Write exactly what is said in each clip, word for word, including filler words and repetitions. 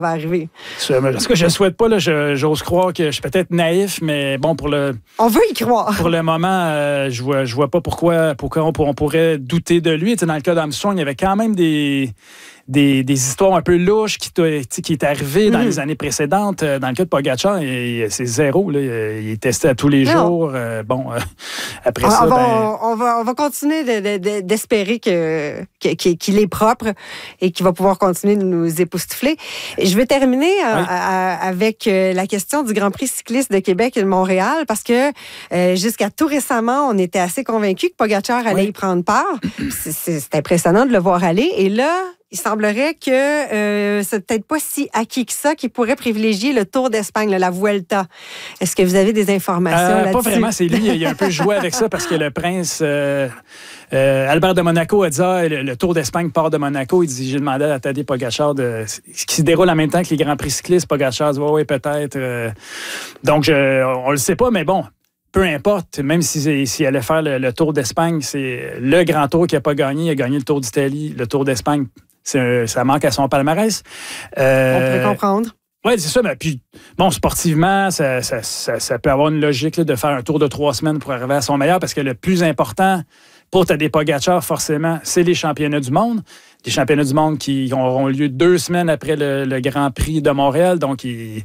va arriver. Parce que je ne souhaite pas, là, je, j'ose croire que je suis peut-être naïf, mais bon, pour le... On veut y croire. Pour le moment, euh, je vois, je vois pas pourquoi, pourquoi on, on pourrait douter de lui. Tu sais, dans le cas d'Armstrong, il y avait quand même des... Des, des histoires un peu louches qui, qui est arrivé dans mm. les années précédentes. Dans le cas de Pogacar, c'est zéro. Là. Il est testé à tous les non. jours. Euh, bon, euh, après on, ça... On va, ben... on, va, on va continuer de, de, d'espérer que, que, qu'il est propre et qu'il va pouvoir continuer de nous époustoufler. Je vais terminer oui. à, à, avec la question du Grand Prix cycliste de Québec et de Montréal parce que euh, jusqu'à tout récemment, on était assez convaincus que Pogacar allait oui. y prendre part. C'est, c'est impressionnant de le voir aller. Et là... Il semblerait que euh, c'est peut-être pas si acquis que ça qu'il pourrait privilégier le Tour d'Espagne, là, la Vuelta. Est-ce que vous avez des informations euh, là-dessus? Pas vraiment, c'est lui. Il a un peu joué avec ça parce que le prince euh, euh, Albert de Monaco a dit ah, le, le Tour d'Espagne part de Monaco. Il dit j'ai demandé à Tadej Pogacar de ce qui se déroule en même temps que les Grands Prix cyclistes. Pogacar dit oui, oui, peut-être. Euh, donc, je, on le sait pas, mais bon. Peu importe, même s'il si, si allait faire le, le Tour d'Espagne, c'est le grand tour qu'il n'a pas gagné. Il a gagné le Tour d'Italie, le Tour d'Espagne. C'est, ça manque à son palmarès. Euh, On pourrait comprendre. Oui, c'est ça. Mais puis, bon, sportivement, ça, ça, ça, ça peut avoir une logique là, de faire un tour de trois semaines pour arriver à son meilleur parce que le plus important pour Tadej Pogacar, forcément, c'est les championnats du monde. Les championnats du monde qui auront lieu deux semaines après le, le Grand Prix de Montréal. Donc, il,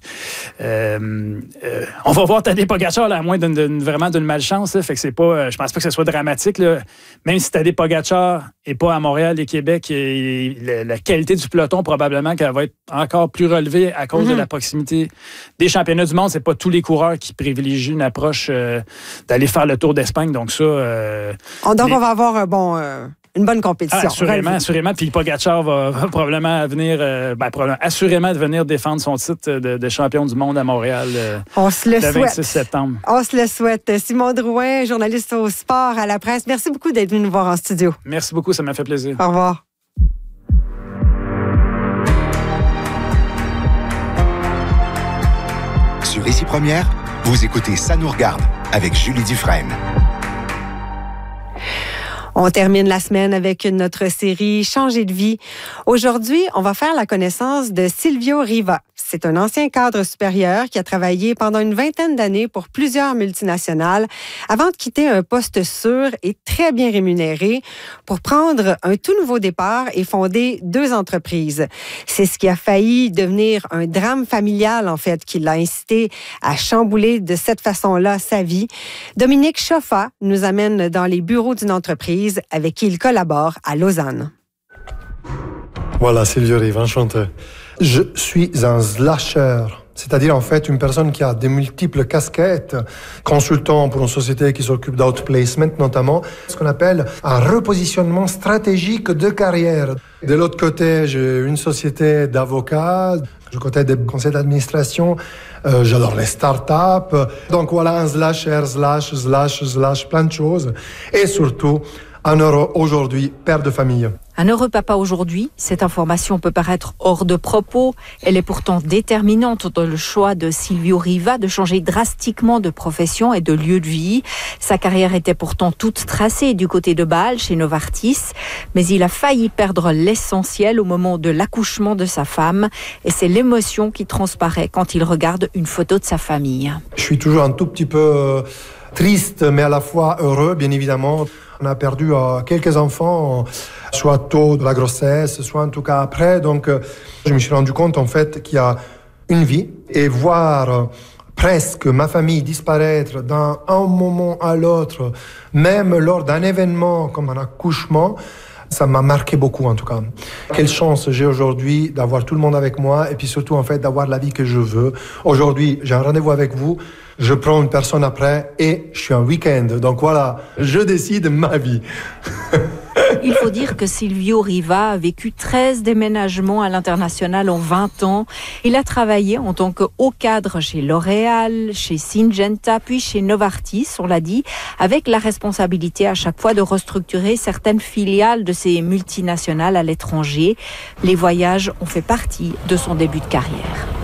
euh, euh, on va voir Tadej Pogacar, là, à moins d'une, d'une, vraiment d'une malchance. Là, fait que c'est pas, je pense pas que ce soit dramatique. Là. Même si Tadej Pogacar n'est pas à Montréal et Québec, et la, la qualité du peloton, probablement qu'elle va être encore plus relevée à cause mm-hmm. de la proximité des championnats du monde. C'est pas tous les coureurs qui privilégient une approche euh, d'aller faire le Tour d'Espagne. Donc, ça... Euh, donc, les... on va avoir un bon... Euh... Une bonne compétition. Ah, assurément, assurément. Puis Pogacar va, va probablement venir, euh, ben, probablement, assurément venir défendre son titre de, de champion du monde à Montréal euh, On se le le souhaite. vingt-six septembre. On se le souhaite. Simon Drouin, journaliste au sport à la presse. Merci beaucoup d'être venu nous voir en studio. Merci beaucoup, ça m'a fait plaisir. Au revoir. Sur Ici Première, vous écoutez Ça nous regarde avec Julie Dufresne. On termine la semaine avec notre série Changer de vie. Aujourd'hui, on va faire la connaissance de Silvio Riva. C'est un ancien cadre supérieur qui a travaillé pendant une vingtaine d'années pour plusieurs multinationales avant de quitter un poste sûr et très bien rémunéré pour prendre un tout nouveau départ et fonder deux entreprises. C'est ce qui a failli devenir un drame familial, en fait, qui l'a incité à chambouler de cette façon-là sa vie. Dominique Choffa nous amène dans les bureaux d'une entreprise avec qui il collabore à Lausanne. Voilà, Silvio Riva, enchanté. Je suis un slasher, c'est-à-dire en fait une personne qui a de multiples casquettes, consultant pour une société qui s'occupe d'outplacement notamment, ce qu'on appelle un repositionnement stratégique de carrière. De l'autre côté, j'ai une société d'avocats, du côté des conseils d'administration, euh, j'adore les startups. Donc voilà, un slasher, slash, slash, slash, plein de choses. Et surtout, un heureux aujourd'hui, père de famille. Un heureux papa aujourd'hui, cette information peut paraître hors de propos. Elle est pourtant déterminante dans le choix de Silvio Riva de changer drastiquement de profession et de lieu de vie. Sa carrière était pourtant toute tracée du côté de Bâle, chez Novartis. Mais il a failli perdre l'essentiel au moment de l'accouchement de sa femme. Et c'est l'émotion qui transparaît quand il regarde une photo de sa famille. Je suis toujours un tout petit peu euh, triste, mais à la fois heureux, bien évidemment. On a perdu euh, quelques enfants, soit tôt de la grossesse, soit en tout cas après. Donc, euh, je me suis rendu compte, en fait, qu'il y a une vie. Et voir euh, presque ma famille disparaître d'un un moment à l'autre, même lors d'un événement comme un accouchement, ça m'a marqué beaucoup, en tout cas. Quelle chance j'ai aujourd'hui d'avoir tout le monde avec moi et puis surtout, en fait, d'avoir la vie que je veux. Aujourd'hui, j'ai un rendez-vous avec vous. Je prends une personne après et je suis un week-end. Donc voilà, je décide ma vie. Il faut dire que Silvio Riva a vécu treize déménagements à l'international en vingt ans. Il a travaillé en tant que haut cadre chez L'Oréal, chez Syngenta, puis chez Novartis, on l'a dit, avec la responsabilité à chaque fois de restructurer certaines filiales de ces multinationales à l'étranger. Les voyages ont fait partie de son début de carrière.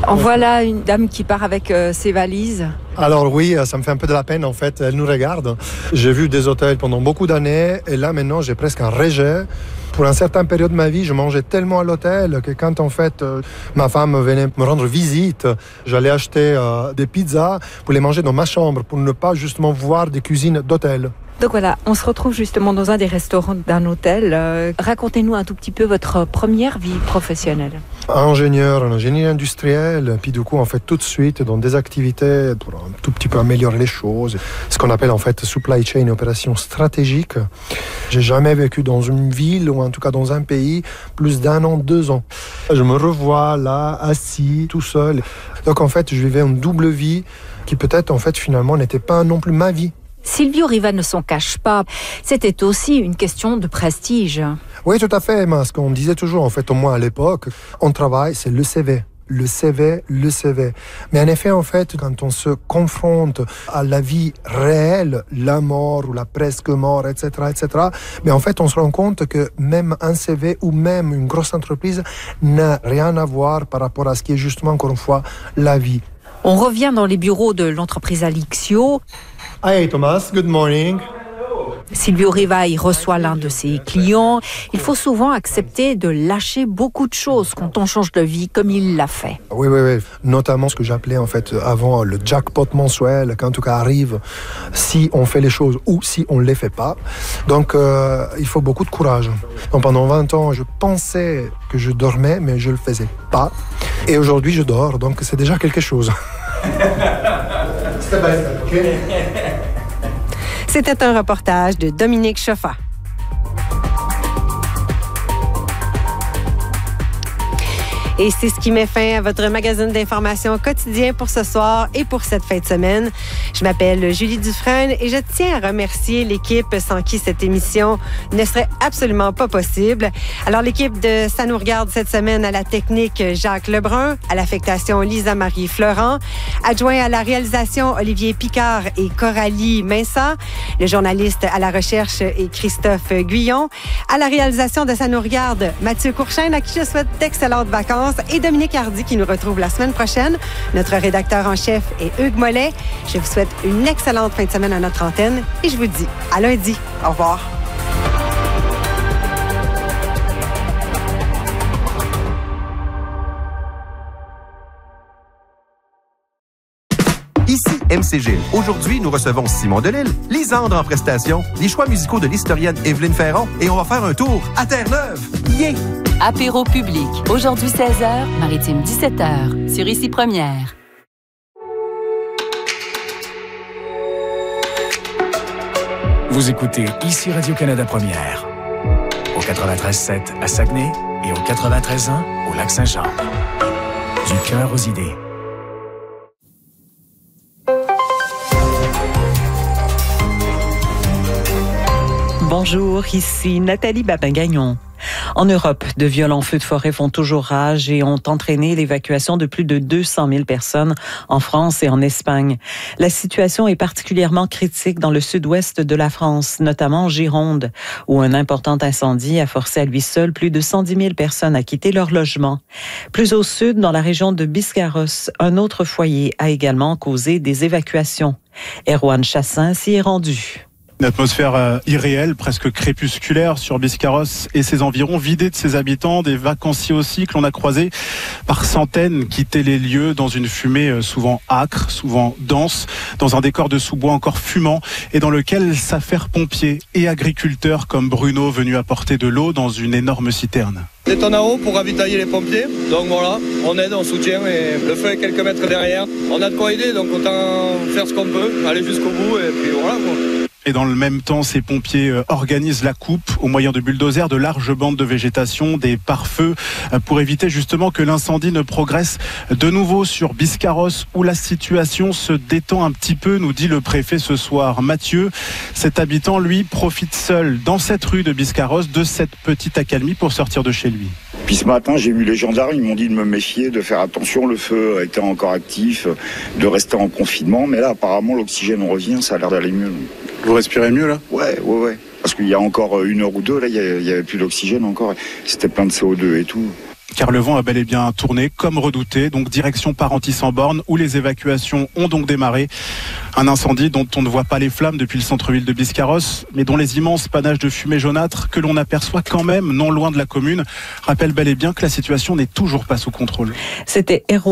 En voilà une dame qui part avec euh, ses valises. Alors oui, ça me fait un peu de la peine en fait, elle nous regarde. J'ai vu des hôtels pendant beaucoup d'années et là maintenant j'ai presque un rejet. Pour une certaine période de ma vie, je mangeais tellement à l'hôtel que quand en fait euh, ma femme venait me rendre visite, j'allais acheter euh, des pizzas pour les manger dans ma chambre pour ne pas justement voir des cuisines d'hôtel. Donc voilà, on se retrouve justement dans un des restaurants d'un hôtel. Euh, racontez-nous un tout petit peu votre première vie professionnelle. Ingénieur, en ingénierie industrielle, puis du coup, en fait, tout de suite, dans des activités pour un tout petit peu améliorer les choses, ce qu'on appelle en fait supply chain et opérations stratégiques. J'ai jamais vécu dans une ville, ou en tout cas dans un pays, plus d'un an, deux ans. Je me revois là, assis, tout seul. Donc en fait, je vivais une double vie qui peut-être, en fait, finalement, n'était pas non plus ma vie. Silvio Riva ne s'en cache pas. C'était aussi une question de prestige. Oui, tout à fait, mais ce qu'on disait toujours, en fait, au moins à l'époque, on travaille, c'est le C V. Le C V, le C V. Mais en effet, en fait, quand on se confronte à la vie réelle, la mort ou la presque mort, et cetera, et cetera, mais en fait, on se rend compte que même un C V ou même une grosse entreprise n'a rien à voir par rapport à ce qui est justement, encore une fois, la vie. On revient dans les bureaux de l'entreprise Alixio. Hey Thomas, good morning. Silvio Riva y reçoit l'un de ses clients. Il faut souvent accepter de lâcher beaucoup de choses quand on change de vie, comme il l'a fait. Oui, oui, oui. Notamment ce que j'appelais en fait avant le jackpot mensuel, qui en tout cas arrive si on fait les choses ou si on ne les fait pas. Donc, euh, il faut beaucoup de courage. Donc, pendant vingt ans, je pensais que je dormais, mais je ne le faisais pas. Et aujourd'hui, je dors, donc c'est déjà quelque chose. Step by step, ok? C'était un reportage de Dominique Chauffat. Et c'est ce qui met fin à votre magazine d'information quotidien pour ce soir et pour cette fin de semaine. Je m'appelle Julie Dufresne et je tiens à remercier l'équipe sans qui cette émission ne serait absolument pas possible. Alors, l'équipe de Ça nous regarde cette semaine à la technique Jacques Lebrun, à l'affectation Lisa-Marie Fleurant, adjoint à la réalisation Olivier Picard et Coralie Mensah, le journaliste à la recherche est Christophe Guyon, à la réalisation de Ça nous regarde Mathieu Courchaine, à qui je souhaite d'excellentes vacances, et Dominique Hardy qui nous retrouve la semaine prochaine. Notre rédacteur en chef est Hugues Mollet. Je vous souhaite une excellente fin de semaine à notre antenne et je vous dis à lundi. Au revoir. Ici M C G. Aujourd'hui, nous recevons Simon Delille, Lisandre en prestation, les choix musicaux de l'historienne Evelyne Ferron et on va faire un tour à Terre-Neuve. Yeah! Apéro public. Aujourd'hui seize heures, Maritime dix-sept heures. Sur Ici Première. Vous écoutez Ici Radio-Canada Première. Au quatre-vingt-treize sept à Saguenay et au quatre-vingt-treize un au Lac-Saint-Jean. Du cœur aux idées. Bonjour, ici Nathalie Babin-Gagnon. En Europe, de violents feux de forêt font toujours rage et ont entraîné l'évacuation de plus de deux cent mille personnes en France et en Espagne. La situation est particulièrement critique dans le sud-ouest de la France, notamment en Gironde, où un important incendie a forcé à lui seul plus de cent dix mille personnes à quitter leur logement. Plus au sud, dans la région de Biscarrosse, un autre foyer a également causé des évacuations. Erwan Chassin s'y est rendu. Une atmosphère euh, irréelle, presque crépusculaire sur Biscarrosse et ses environs, vidée de ses habitants, des vacanciers aussi que l'on a croisés par centaines quitter les lieux dans une fumée euh, souvent âcre, souvent dense, dans un décor de sous-bois encore fumant et dans lequel s'affairent pompiers et agriculteurs comme Bruno venu apporter de l'eau dans une énorme citerne. Des tonnes à eau pour ravitailler les pompiers, donc voilà, on aide, on soutient et le feu est quelques mètres derrière. On a de quoi aider, donc autant faire ce qu'on peut, aller jusqu'au bout et puis voilà quoi. Et dans le même temps, ces pompiers organisent la coupe au moyen de bulldozers, de larges bandes de végétation, des pare-feux, pour éviter justement que l'incendie ne progresse de nouveau sur Biscarrosse, où la situation se détend un petit peu, nous dit le préfet ce soir. Mathieu, cet habitant, lui, profite seul dans cette rue de Biscarrosse de cette petite accalmie pour sortir de chez lui. Puis ce matin, j'ai vu les gendarmes, ils m'ont dit de me méfier, de faire attention, le feu était encore actif, de rester en confinement, mais là, apparemment, l'oxygène revient, ça a l'air d'aller mieux. Vous respirez mieux là ? Ouais, ouais, ouais. Parce qu'il y a encore une heure ou deux, là, il n'y avait plus d'oxygène encore. C'était plein de C O deux et tout. car le vent a bel et bien tourné comme redouté, donc direction Parentis-en-Born où les évacuations ont donc démarré. Un incendie dont on ne voit pas les flammes depuis le centre-ville de Biscarrosse, mais dont les immenses panaches de fumée jaunâtre que l'on aperçoit quand même non loin de la commune rappellent bel et bien que la situation n'est toujours pas sous contrôle. C'était Héros